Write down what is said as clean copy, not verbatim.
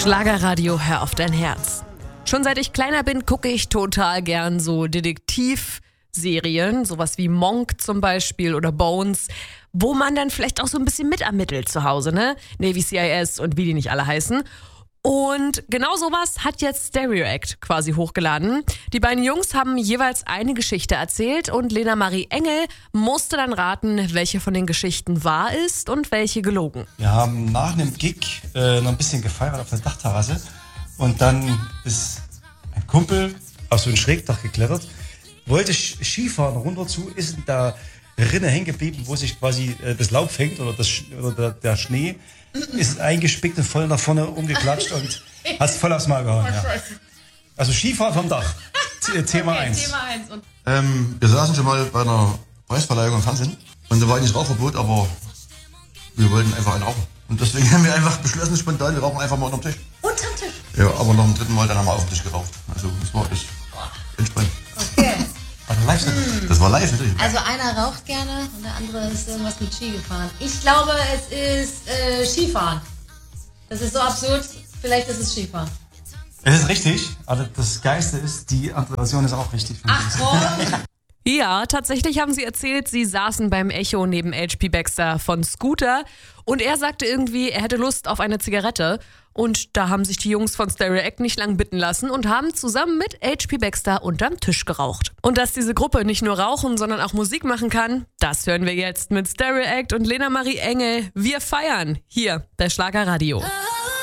Schlagerradio, hör auf dein Herz. Schon seit ich kleiner bin, gucke ich total gern so Detektivserien, sowas wie Monk zum Beispiel oder Bones, wo man dann vielleicht auch so ein bisschen mitermittelt zu Hause, ne? Navy CIS und wie die nicht alle heißen. Und genau sowas hat jetzt Stereo Act quasi hochgeladen. Die beiden Jungs haben jeweils eine Geschichte erzählt und Lena Marie Engel musste dann raten, welche von den Geschichten wahr ist und welche gelogen. Wir haben nach einem Gig noch ein bisschen gefeiert auf der Dachterrasse und dann ist ein Kumpel auf so ein Schrägdach geklettert, wollte Skifahren runter zu, ist in der Rinne hängen geblieben, wo sich quasi das Laub fängt oder der Schnee. Ist eingespickt und voll nach vorne umgeklatscht und hat es voll aufs Maul gehauen. Ja. Also Skifahren vom Dach. Thema 1. Wir saßen schon mal bei einer Preisverleihung im Fernsehen und da war eigentlich Rauchverbot, aber wir wollten einfach einen rauchen. Und deswegen haben wir einfach beschlossen, spontan, wir rauchen einfach mal unterm Tisch. Unterm Tisch? Ja, aber nach dem dritten Mal dann haben wir auf dem Tisch geraucht. Also das war echt entspannt. Okay. Das war live natürlich. Also einer raucht gerne und der andere ist irgendwas mit Ski gefahren. Ich glaube, es ist Skifahren. Das ist so absurd. Vielleicht ist es Skifahren. Es ist richtig, aber das Geiste ist, die andere Version ist auch richtig. Ach komm! Ja, tatsächlich haben sie erzählt, sie saßen beim Echo neben H.P. Baxter von Scooter und er sagte irgendwie, er hätte Lust auf eine Zigarette. Und da haben sich die Jungs von Stereo Act nicht lang bitten lassen und haben zusammen mit H.P. Baxter unterm Tisch geraucht. Und dass diese Gruppe nicht nur rauchen, sondern auch Musik machen kann, das hören wir jetzt mit Stereo Act und Lena Marie Engel. Wir feiern hier bei Schlagerradio.